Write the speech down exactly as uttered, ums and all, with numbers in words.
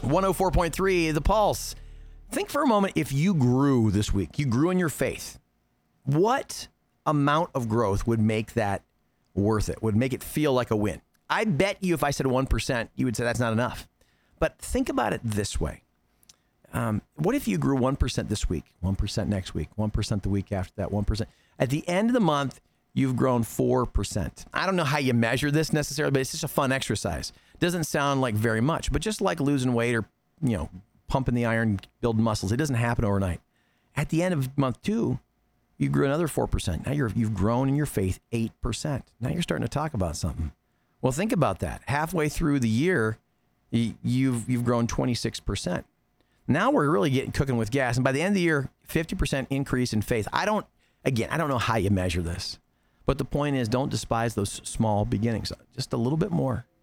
one oh four point three, The Pulse. Think for a moment if you grew this week, you grew in your faith. What amount of growth would make that worth it, would make it feel like a win? I bet you if I said one percent, you would say that's not enough. But think about it this way. Um, what if you grew one percent this week, one percent next week, one percent the week after that, one percent? At the end of the month, you've grown four percent. I don't know how you measure this necessarily, but it's just a fun exercise. Doesn't sound like very much, but just like losing weight or, you know, pumping the iron, building muscles, it doesn't happen overnight. At the end of month two, you grew another four percent. Now you're, you've grown in your faith eight percent. Now you're starting to talk about something. Well, think about that. Halfway through the year, you've you've grown twenty-six percent. Now we're really getting cooking with gas. And by the end of the year, fifty percent increase in faith. I don't, again, I don't know how you measure this. But the point is, don't despise those small beginnings. Just a little bit more.